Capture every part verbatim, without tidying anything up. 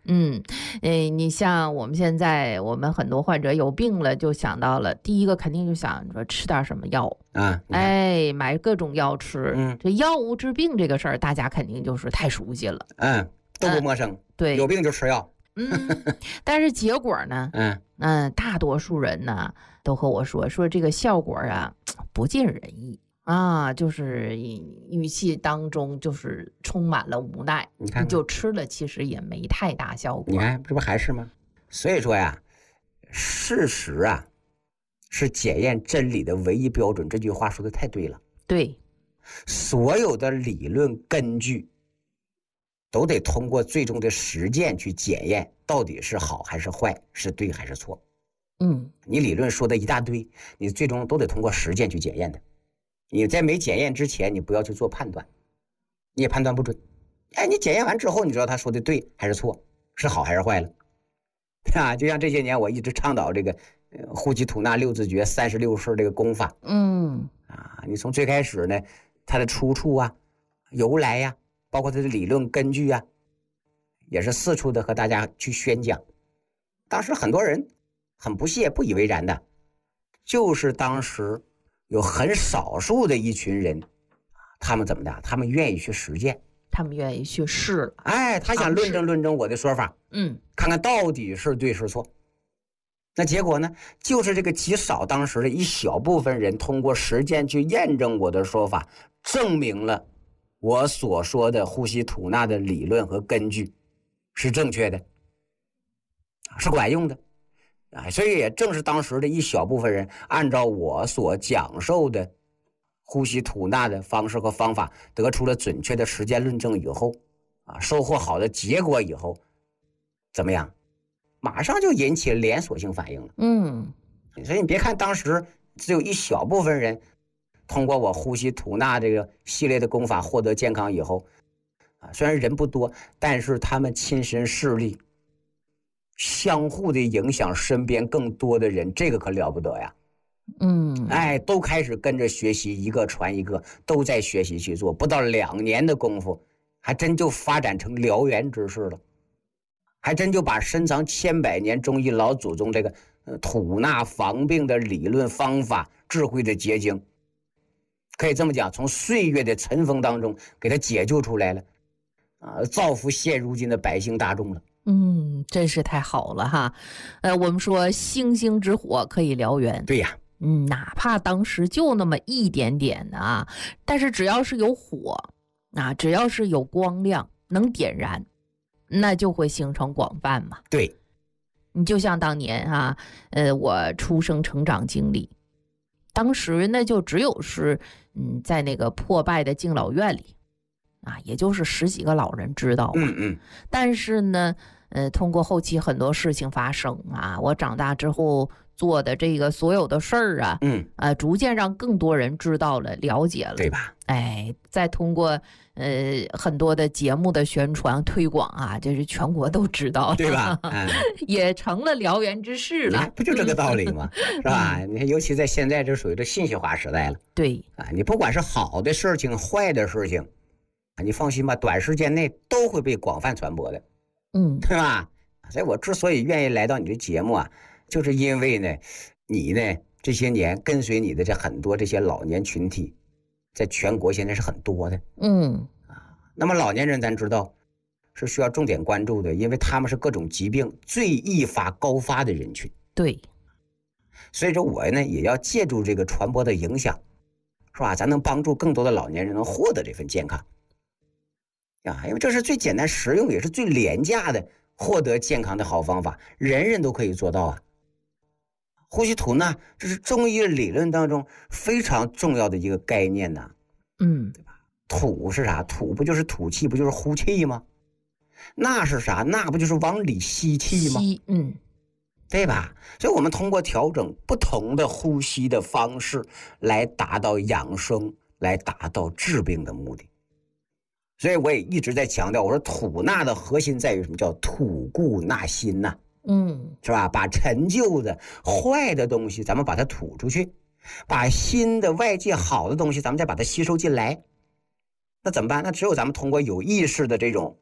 嗯，诶，你像我们现在，我们很多患者有病了，就想到了第一个肯定就想说吃点什么药啊， 哎，买各种药吃。 嗯， 这药物治病这个事儿，大家肯定就是太熟悉了， 嗯，都不陌生。嗯、 对， 有病就吃药。 嗯，但是结果呢？ 嗯嗯，大多数人呢都和我说说这个效果啊不尽人意。啊，就是语气当中就是充满了无奈， 你看看， 你就吃了，其实也没太大效果。 你看，这不还是吗？所以说呀，事实啊是检验真理的唯一标准。这句话说的太对了。 对， 所有的理论根据都得通过最终的实践去检验，到底是好还是坏，是对还是错。 嗯， 你理论说的一大堆，你最终都得通过实践去检验的。你在没检验之前，你不要去做判断，你也判断不准。哎，你检验完之后，你知道他说的对还是错，是好还是坏了，啊？就像这些年我一直倡导这个呃呼吸吐纳六字诀三十六式这个功法， 嗯啊，你从最开始呢，它的出处啊、由来呀、啊，包括它的理论根据啊，也是四处的和大家去宣讲。当时很多人很不屑、不以为然的，就是当时有很少数的一群人，他们怎么的？他们愿意去实践， 他们愿意去试了。 哎，他想论证论证我的说法， 嗯， 看看到底是对是错。那结果呢？就是这个极少当时的一小部分人通过实践去验证我的说法，证明了我所说的呼吸吐纳的理论和根据是正确的，是管用的。啊，所以也正是当时的一小部分人按照我所讲授的呼吸吐纳的方式和方法，得出了准确的实践论证以后，啊，收获好的结果以后，怎么样？马上就引起了连锁性反应了。 嗯， 所以你别看当时只有一小部分人通过我呼吸吐纳这个系列的功法获得健康以后，啊，虽然人不多，但是他们亲身事例，相互的影响身边更多的人，这个可了不得呀。 嗯， 哎，都开始跟着学习，一个传一个，都在学习去做，不到两年的功夫，还真就发展成燎原之势了，还真就把深藏千百年中医老祖宗这个、呃、吐纳防病的理论方法、智慧的结晶，可以这么讲，从岁月的尘封当中给它解救出来了，啊，造福现如今的百姓大众了。 嗯，真是太好了哈。呃，我们说星星之火可以燎原， 对呀。 嗯，哪怕当时就那么一点点的啊，但是只要是有火啊，只要是有光亮能点燃，那就会形成广泛嘛。 对， 你就像当年啊，呃，我出生成长经历，当时那就只有是嗯，在那个破败的敬老院里啊，也就是十几个老人知道、啊。 嗯嗯。 但是呢，呃，通过后期很多事情发生啊，我长大之后做的这个所有的事儿啊， 嗯， 呃，逐渐让更多人知道了、了解了， 对吧？ 哎，再通过呃很多的节目的宣传推广啊，这是全国都知道了， 对吧？嗯， 也成了燎原之势了， 不就这个道理吗？是吧？你看，尤其在现在这属于这信息化时代了， 对啊，你不管是好的事情、坏的事情，啊，你放心吧，短时间内都会被广泛传播的， 嗯， 对吧？所以我之所以愿意来到你的节目啊，就是因为呢，你呢这些年跟随你的这很多这些老年群体，在全国现在是很多的， 嗯啊，那么老年人咱知道是需要重点关注的，因为他们是各种疾病最易发高发的人群。 对， 所以说我呢也要借助这个传播的影响，是吧？咱能帮助更多的老年人能获得这份健康啊，因为这是最简单实用也是最廉价的获得健康的好方法，人人都可以做到啊。呼吸吐纳这是中医理论当中非常重要的一个概念呐、啊， 嗯， 对吧？吐是啥？吐不就是吐气，不就是呼气吗？纳是啥？纳不就是往里吸气吗？ 吸，嗯， 对吧？所以我们通过调整不同的呼吸的方式来达到养生，来达到治病的目的。所以我也一直在强调，我说吐纳的核心在于什么？叫吐故纳新呐、啊， 嗯， 是吧？把陈旧的坏的东西咱们把它吐出去，把新的外界好的东西咱们再把它吸收进来。那怎么办？那只有咱们通过有意识的这种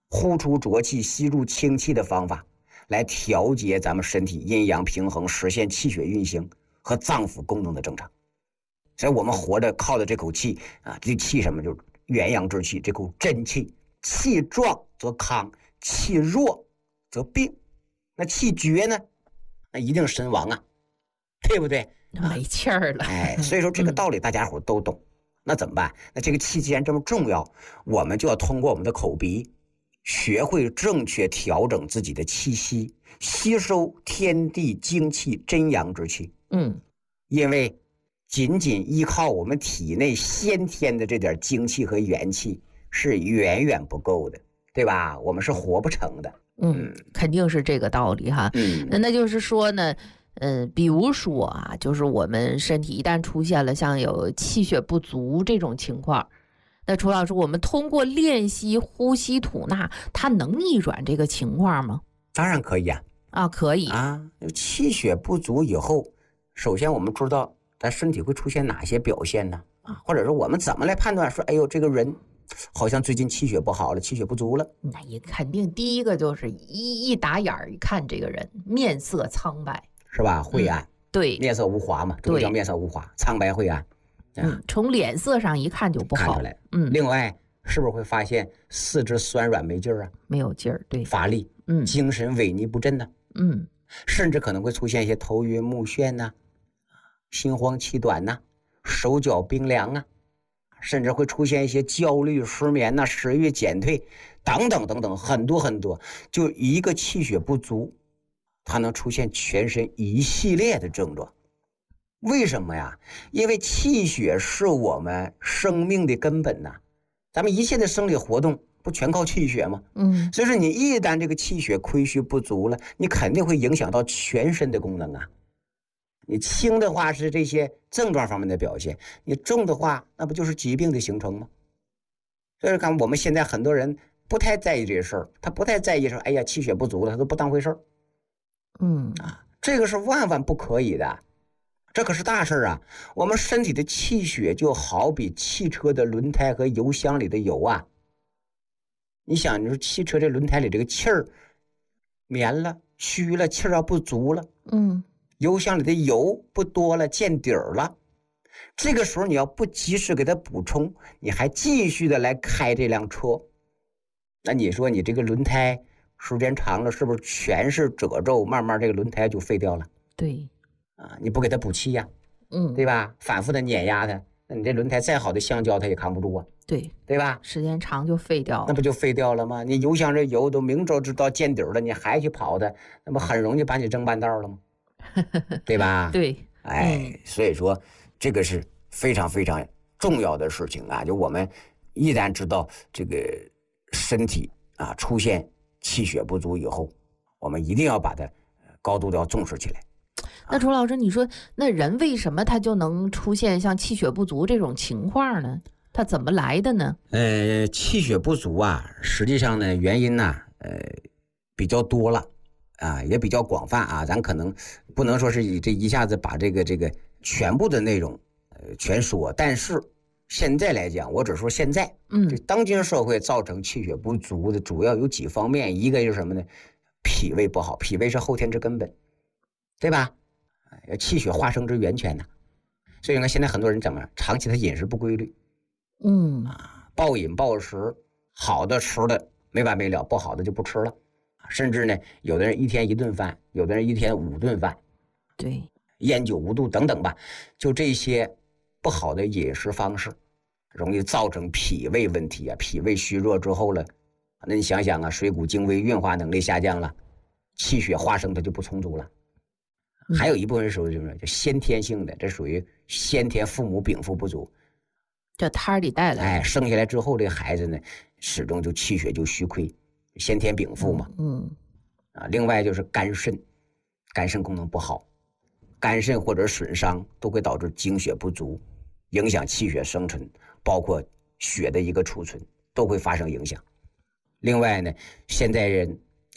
呼出浊气，吸入清气的方法，来调节咱们身体阴阳平衡，实现气血运行和脏腑功能的正常。所以我们活着靠的这口气啊，这气什么？就是元阳之气，这口真气。气壮则康，气弱则病。那气绝呢？那一定身亡啊，对不对？ 没气儿了。 哎，所以说这个道理大家伙都懂。那怎么办？那这个气既然这么重要，我们就要通过我们的口鼻，学会正确调整自己的气息，吸收天地精气真阳之气。 嗯， 因为仅仅依靠我们体内先天的这点精气和元气是远远不够的，对吧？我们是活不成的。 嗯，肯定是这个道理哈。 嗯， 那那就是说呢，呃，比如说啊，就是我们身体一旦出现了像有气血不足这种情况，那楚老师，我们通过练习呼吸吐纳，它能逆转这个情况吗？ 当然可以啊。 啊，可以啊。气血不足以后，首先我们知道咱身体会出现哪些表现呢？啊，或者说我们怎么来判断说，哎呦，这个人好像最近气血不好了，气血不足了？ 那也肯定第一个就是一一打眼儿一看这个人面色苍白， 是吧？晦暗、嗯， 对， 面色无华嘛，中医叫面色无华，苍白晦暗。 嗯，从脸色上一看就不好， 看出来。 嗯， 另外是不是会发现四肢酸软没劲儿啊？ 没有劲儿，对， 乏力， 嗯， 精神萎靡不振呢、啊， 嗯， 甚至可能会出现一些头晕目眩呐、啊，心慌气短呐、啊，手脚冰凉啊。甚至会出现一些焦虑、失眠呐、啊、食欲减退等等等等，很多很多。就一个气血不足，它能出现全身一系列的症状。为什么呀？因为气血是我们生命的根本呐、啊，咱们一切的生理活动不全靠气血吗？ 嗯， 所以说你一旦这个气血亏虚不足了，你肯定会影响到全身的功能啊。你轻的话是这些症状方面的表现，你重的话那不就是疾病的形成吗？所以看我们现在很多人不太在意这事儿，他不太在意说，哎呀气血不足了，他都不当回事儿。 嗯啊，这个是万万不可以的，这可是大事啊！我们身体的气血就好比汽车的轮胎和油箱里的油啊。你想，你说汽车这轮胎里这个气儿绵了、虚了，气儿要不足了， 嗯。 油箱里的油不多了，见底儿了，这个时候你要不及时给它补充，你还继续的来开这辆车，那你说你这个轮胎时间长了是不是全是褶皱，慢慢这个轮胎就废掉了？ 对， 啊，你不给它补气呀、 啊，嗯， 对吧？反复的碾压它，那你这轮胎再好的橡胶它也扛不住啊， 对， 对吧？ 时间长就废掉了， 那不就废掉了吗？你油箱这油都明着知道见底了，你还去跑它，那不很容易把你扔半道了吗？对吧？ 对， 哎、 嗯， 所以说这个是非常非常重要的事情啊！就我们一旦知道这个身体啊出现气血不足以后，我们一定要把它高度的要重视起来。 那楚老师，你说那人为什么他就能出现像气血不足这种情况呢？他怎么来的呢？ 呃，气血不足啊，实际上呢原因呢，呃，比较多了。啊，也比较广泛啊，咱可能不能说是以这一下子把这个这个全部的内容呃全说，但是现在来讲，我只说现在， 嗯， 这当今社会造成气血不足的主要有几方面，一个就是什么呢？脾胃不好，脾胃是后天之根本，对吧？气血化生之源泉呐、啊，所以你看现在很多人怎么长期他饮食不规律， 嗯啊，暴饮暴食，好的吃的没完没了，不好的就不吃了。甚至呢，有的人一天一顿饭，有的人一天五顿饭， 对， 烟酒无度等等吧，就这些不好的饮食方式，容易造成脾胃问题啊。脾胃虚弱之后了，那你想想啊，水谷精微，运化能力下降了，气血化生它就不充足了。 嗯、 还有一部分属于什么？就先天性的，这属于先天父母禀赋不足， 这胎里带来的。 哎，生下来之后，这个孩子呢，始终就气血就虚亏。先天禀赋嘛， 嗯， 啊，另外就是肝肾，肝肾功能不好，肝肾或者损伤都会导致精血不足，影响气血生成，包括血的一个储存都会发生影响。另外呢，现代人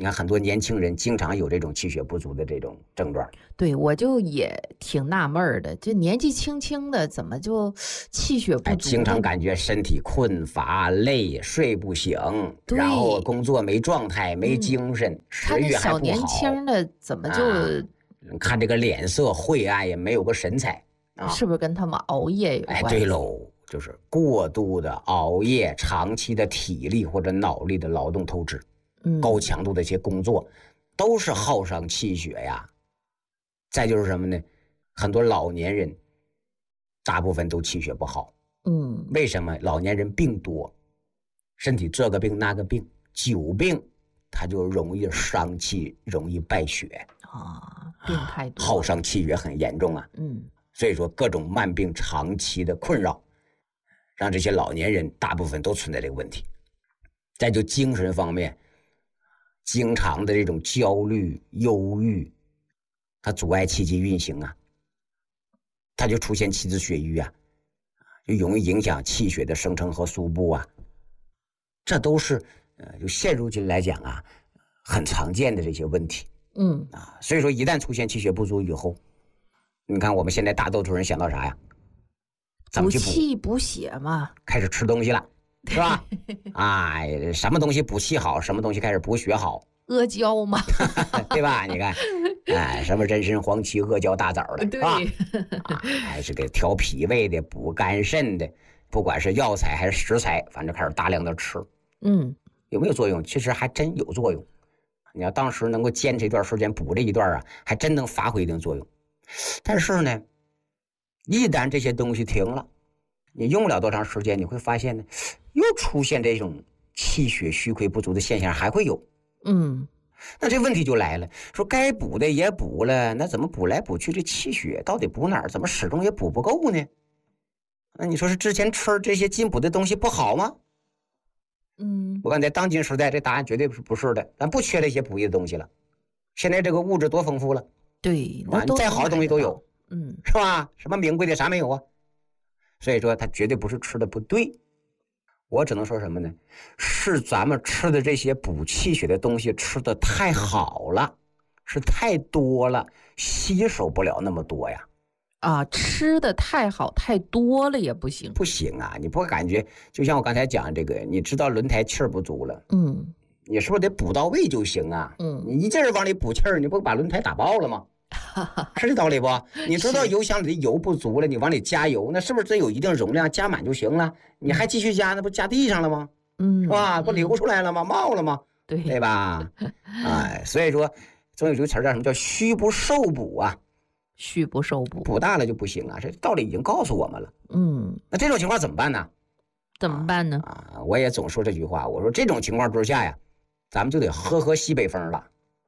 你看很多年轻人经常有这种气血不足的这种症状。 对，我就也挺纳闷的，这年纪轻轻的怎么就气血不足、 哎？经常感觉身体困乏、累，睡不醒，然后工作没状态、没精神，嗯、食欲还不好。 小年轻的怎么就、啊、 看这个脸色晦暗，也没有个神采啊？ 是不是跟他们熬夜有关系？ 哎，对喽，就是过度的熬夜，长期的体力或者脑力的劳动透支。嗯，高强度的一些工作都是耗伤气血呀。再就是什么呢？很多老年人大部分都气血不好。嗯，为什么？老年人病多，身体这个病那个病，久病他就容易伤气，容易败血啊，病太多， 耗伤气血很严重啊。嗯，所以说各种慢病长期的困扰，让这些老年人大部分都存在这个问题。再就精神方面，经常的这种焦虑、忧郁，它阻碍气机运行啊，它就出现气滞血瘀啊，就容易影响气血的生成和输布啊。这都是呃，就现如今来讲啊，很常见的这些问题。嗯啊，所以说一旦出现气血不足以后，你看我们现在大多数人想到啥呀？ 补气补血嘛， 开始吃东西了。是吧？哎，什么东西补气好，什么东西开始补血好？ 阿胶嘛， 对吧？你看，哎，什么人参、黄芪、阿胶、大枣的， 对啊，还是给调脾胃的、补肝肾的，不管是药材还是食材，反正开始大量的吃。嗯，有没有作用？其实还真有作用。你要当时能够坚持一段时间补这一段啊，还真能发挥一定作用。但是呢，一旦这些东西停了，你用不了多长时间，你会发现呢，又出现这种气血虚亏不足的现象，还会有。嗯，那这问题就来了，说该补的也补了，那怎么补来补去，这气血到底补哪儿？怎么始终也补不够呢？那你说是之前吃这些进补的东西不好吗？嗯，我看在当今时代，这答案绝对是不是的，咱不缺这些补益的东西了。现在这个物质多丰富了， 对， 啊，再好的东西都有，嗯，是吧？什么名贵的啥没有啊？所以说它绝对不是吃的不对，我只能说什么呢？是咱们吃的这些补气血的东西吃的太好了，是太多了，吸收不了那么多呀。 啊，吃的太好太多了也不行， 不行啊！你不感觉就像我刚才讲这个，你知道轮胎气儿不足了，嗯，你是不是得补到位就行啊？嗯，你一劲儿往里补气儿，你不把轮胎打爆了吗？是这道理不？你知道油箱里的油不足了，你往里加油，那是不是得有一定容量加满就行了？你还继续加，那不加地上了吗？嗯，是吧？不流出来了吗？冒了吗？ 对， 对吧？哎，所以说总有这个词叫什么叫虚不受补啊？ 虚不受补， 补大了就不行啊！这道理已经告诉我们了。嗯，那这种情况怎么办呢？ 怎么办呢？ 啊，我也总说这句话，我说这种情况之下呀，咱们就得喝喝西北风了。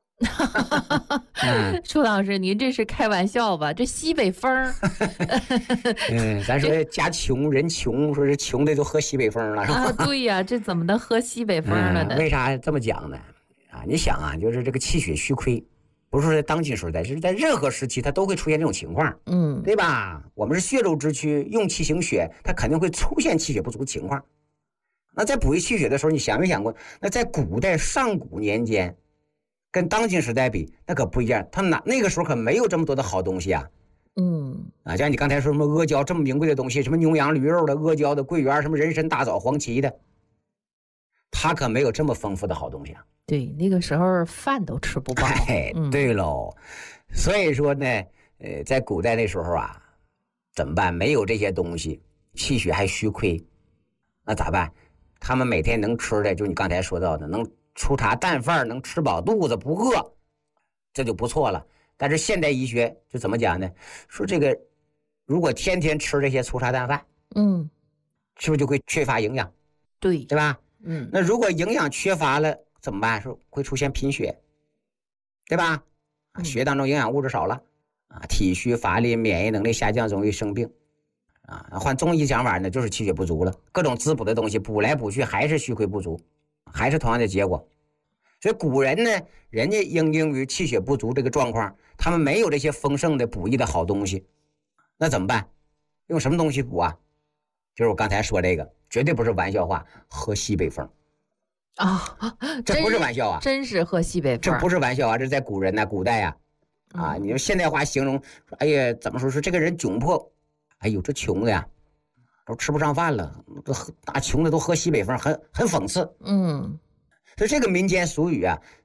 楚老师，您这是开玩笑吧？这西北风嗯，咱说家穷人穷，说是穷的都喝西北风了，是吧？ 啊，对呀，这怎么能喝西北风了呢？ 嗯、为啥这么讲呢？啊，你想啊，就是这个气血虚亏。不是在当今时代，就是在任何时期，它都会出现这种情况，嗯，对吧？我们是血肉之躯，用气行血，它肯定会出现气血不足的情况。那在补益气血的时候，你想没想过？那在古代上古年间，跟当今时代比，那可不一样。他哪那个时候可没有这么多的好东西啊，嗯啊，像你刚才说什么阿胶这么名贵的东西，什么牛羊驴肉的、阿胶的、桂圆什么人参、大枣、黄芪的，它可没有这么丰富的好东西啊。 对，那个时候饭都吃不饱。 哎，对喽，嗯、所以说呢，呃，在古代那时候啊，怎么办？没有这些东西，气血还虚亏，那咋办？他们每天能吃的，就你刚才说到的，能粗茶淡饭，能吃饱肚子不饿，这就不错了。但是现代医学就怎么讲呢？说这个，如果天天吃这些粗茶淡饭，嗯，是不是就会缺乏营养？ 对， 对吧？嗯，那如果营养缺乏了。怎么办？是会出现贫血，对吧？血当中营养物质少了啊，体虚乏力，免疫能力下降，容易生病啊。换中医讲法呢，就是气血不足了，各种滋补的东西补来补去还是虚亏不足，还是同样的结果。所以古人呢，人家因应于气血不足这个状况，他们没有这些丰盛的补益的好东西，那怎么办？用什么东西补啊？就是我刚才说这个，绝对不是玩笑话，喝西北风。 啊， 这不是玩笑啊， 真是喝西北风， 这不是玩笑啊，这在古人呢，古代呀，啊，你用现代话形容，哎呀，怎么说是这个人窘迫？哎呦，这穷的呀，都吃不上饭了，都大穷的都喝西北风，很很讽刺。 嗯， 所以这个民间俗语啊，